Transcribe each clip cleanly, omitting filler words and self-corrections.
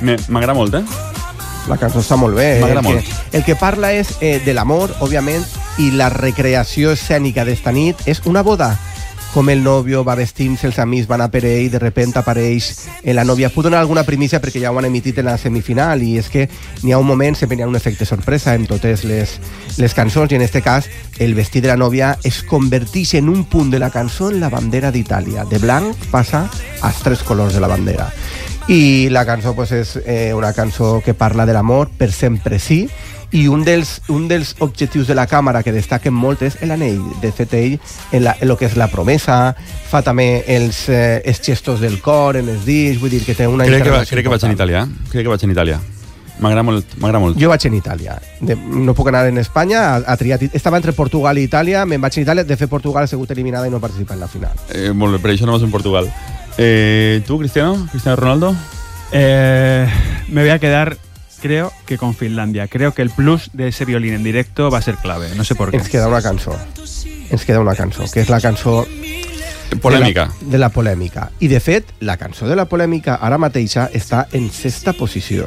M'agrada molt, La cançó està molt bé. M'agrada molt. El que parla és de l'amor, òbviament, i la recreació escènica d'esta nit és una boda. Com el novio va vestint-se, els amics van a per ell, de repente apareix la nòvia. Puc donar alguna primícia perquè ja ho han emitit en la semifinal, i és que n'hi ha un moment, sempre n'hi ha un efecte sorpresa en totes les cançons, i en este cas el vestit de la nòvia es converteix en un punt de la cançó en la bandera d'Itàlia. De blanc passa als 3 colors de la bandera. I la cançó pues, és una cançó que parla de l'amor per sempre sí, i un dels objectius de la càmera que destaquen molt és l'anell. De fet, ell, en el que és la promesa, fa també els gestos del cor en els discs, vull dir que té una interrelació. Crec que vaig en Itàlia, Crec que vaig en Itàlia. M'agrada molt. Jo vaig en Itàlia. No puc anar en Espanya, a triar. Estava entre Portugal i Itàlia, me'n vaig en Itàlia. De fet, Portugal ha sigut eliminada i no participa en la final. Molt bé, per això no vas en Portugal. ¿Tú, Cristiano Ronaldo? Me voy a quedar, creo que con Finlandia. Creo que el plus de ese violín en directo va a ser clave. No sé por qué. Ens queda una cançó, que és la cançó polèmica. De la polèmica. I, de fet, la cançó de la polèmica ara mateixa està en 6ª posició.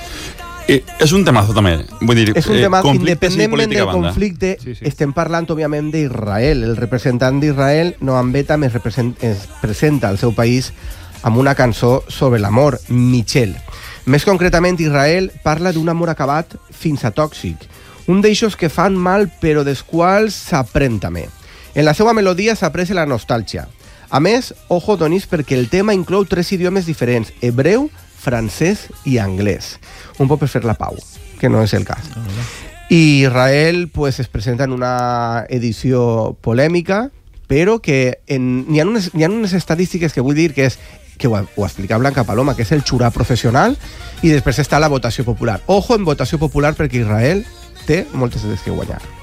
És un temazo també. Vull dir, és un tema, independentment del banda. conflicte, estem parlant, òbviament, d'Israel. El representant d'Israel, Noam Betam, es presenta al seu país amb una cançó sobre l'amor, Michel. Més concretament, Israel parla d'un amor acabat fins a tòxic. Un d'eixos que fan mal, però dels quals s'aprèn també. En la seva melodia s'aprecia la nostàlgia. A més, ojo, donis, perquè el tema inclou 3 idiomes diferents: hebreu, francès i anglès. Un poc per fer la pau, que no és el cas. I Israel pues, es presenta en una edició polèmica, però que n'hi ha unes estadístiques que vull dir que és que ho explica Blanca Paloma, que és el xurà professional, i després està la votació popular. Ojo en votació popular, perquè Israel té moltes de que guanyar.